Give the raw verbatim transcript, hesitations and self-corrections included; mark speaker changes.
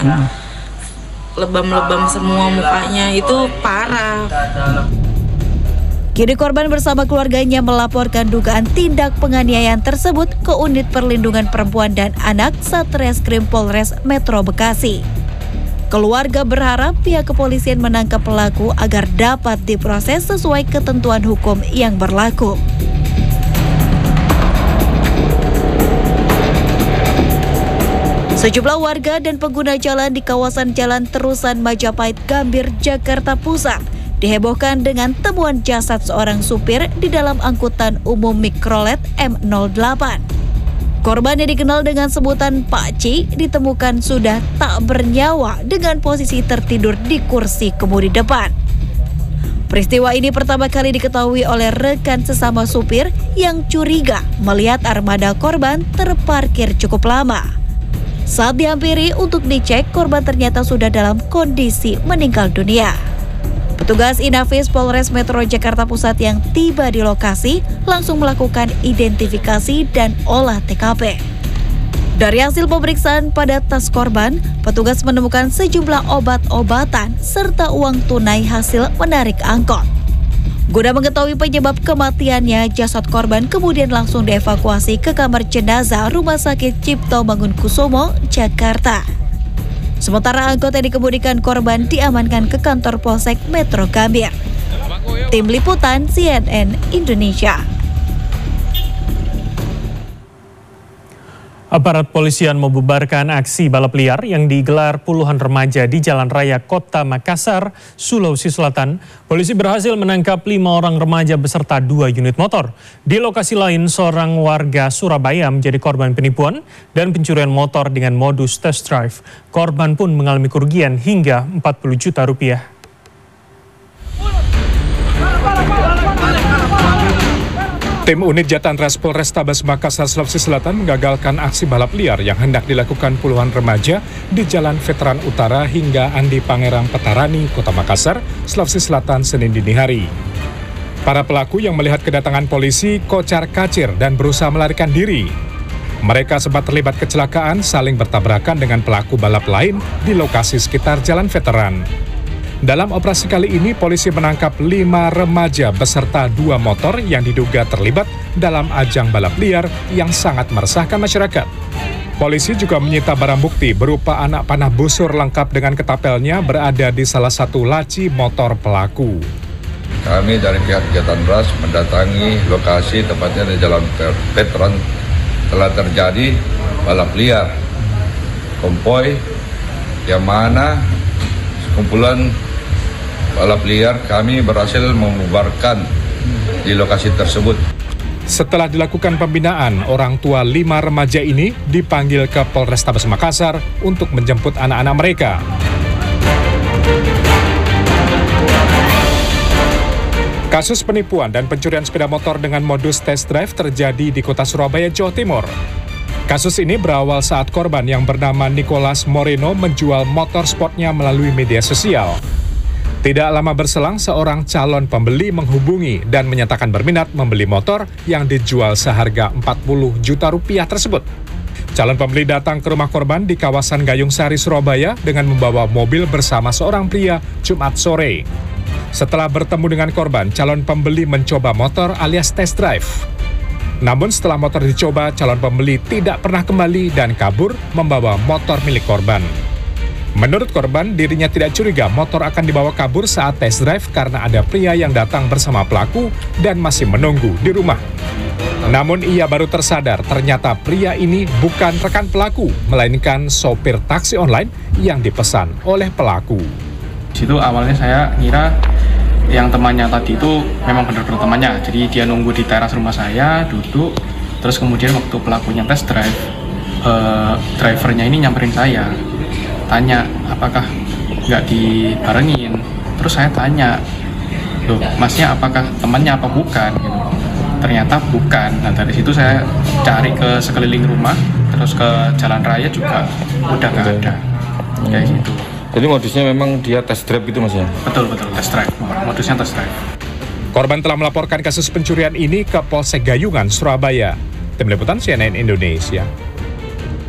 Speaker 1: lebam-lebam semua mukanya, itu parah.
Speaker 2: Kini korban bersama keluarganya melaporkan dugaan tindak penganiayaan tersebut ke Unit Perlindungan Perempuan dan Anak Satreskrim Polres Metro Bekasi. Keluarga berharap pihak kepolisian menangkap pelaku agar dapat diproses sesuai ketentuan hukum yang berlaku. Sejumlah warga dan pengguna jalan di kawasan Jalan Terusan Majapahit Gambir, Jakarta Pusat dihebohkan dengan temuan jasad seorang supir di dalam angkutan umum mikrolet M nol delapan. Korban yang dikenal dengan sebutan Pak Ci ditemukan sudah tak bernyawa dengan posisi tertidur di kursi kemudi depan. Peristiwa ini pertama kali diketahui oleh rekan sesama supir yang curiga melihat armada korban terparkir cukup lama. Saat dihampiri untuk dicek, korban ternyata sudah dalam kondisi meninggal dunia. Petugas Inafis Polres Metro Jakarta Pusat yang tiba di lokasi langsung melakukan identifikasi dan olah T K P. Dari hasil pemeriksaan pada tas korban, petugas menemukan sejumlah obat-obatan serta uang tunai hasil menarik angkot. Guna mengetahui penyebab kematiannya, jasad korban kemudian langsung dievakuasi ke kamar jenazah Rumah Sakit Cipto Mangunkusumo, Jakarta. Sementara angkot yang dikemudikan korban diamankan ke kantor Polsek Metro Gambir. Tim Liputan C N N Indonesia.
Speaker 3: Aparat polisian membubarkan aksi balap liar yang digelar puluhan remaja di Jalan Raya Kota Makassar, Sulawesi Selatan. Polisi berhasil menangkap lima orang remaja beserta dua unit motor. Di lokasi lain, seorang warga Surabaya menjadi korban penipuan dan pencurian motor dengan modus test drive. Korban pun mengalami kerugian hingga empat puluh juta rupiah.
Speaker 4: Tim Unit Jatan Ras Polrestabes Makassar, Sulawesi Selatan menggagalkan aksi balap liar yang hendak dilakukan puluhan remaja di Jalan Veteran Utara hingga Andi Pangerang Petarani, Kota Makassar, Sulawesi Selatan, Senin dini hari. Para pelaku yang melihat kedatangan polisi kocar-kacir dan berusaha melarikan diri. Mereka sempat terlibat kecelakaan saling bertabrakan dengan pelaku balap lain di lokasi sekitar Jalan Veteran. Dalam operasi kali ini, polisi menangkap lima remaja beserta dua motor yang diduga terlibat dalam ajang balap liar yang sangat meresahkan masyarakat. Polisi juga menyita barang bukti berupa anak panah busur lengkap dengan ketapelnya berada di salah satu laci motor pelaku.
Speaker 5: Kami dari pihak Jatan Ras mendatangi lokasi tepatnya di Jalan Veteran telah terjadi balap liar konvoy yang mana kumpulan balap liar kami berhasil membubarkan di lokasi tersebut.
Speaker 4: Setelah dilakukan pembinaan, orang tua lima remaja ini dipanggil ke Polrestabes Makassar untuk menjemput anak-anak mereka. Kasus penipuan dan pencurian sepeda motor dengan modus test drive terjadi di kota Surabaya, Jawa Timur. Kasus ini berawal saat korban yang bernama Nicholas Moreno menjual motor sportnya melalui media sosial. Tidak lama berselang, seorang calon pembeli menghubungi dan menyatakan berminat membeli motor yang dijual seharga empat puluh juta rupiah tersebut. Calon pembeli datang ke rumah korban di kawasan Gayung Sari, Surabaya dengan membawa mobil bersama seorang pria Jumat sore. Setelah bertemu dengan korban, calon pembeli mencoba motor alias test drive. Namun setelah motor dicoba, calon pembeli tidak pernah kembali dan kabur membawa motor milik korban. Menurut korban, dirinya tidak curiga motor akan dibawa kabur saat test drive karena ada pria yang datang bersama pelaku dan masih menunggu di rumah. Namun ia baru tersadar ternyata pria ini bukan rekan pelaku, melainkan sopir taksi online yang dipesan oleh pelaku.
Speaker 6: Di situ awalnya saya ngira yang temannya tadi itu memang benar-benar temannya. Jadi dia nunggu di teras rumah saya, duduk, terus kemudian waktu pelakunya test drive, uh, drivernya ini nyamperin saya. Tanya apakah nggak dibarengin, terus saya tanya, loh masnya apakah temannya apa bukan gitu. Ternyata bukan. Nah dari situ saya cari ke sekeliling rumah, terus ke jalan raya juga udah nggak ada kayak gitu.
Speaker 7: Jadi modusnya memang dia test drive gitu mas ya?
Speaker 6: Betul betul test drive, modusnya test drive.
Speaker 4: Korban telah melaporkan kasus pencurian ini ke Polsek Gayungan, Surabaya. Tim Liputan C N N Indonesia.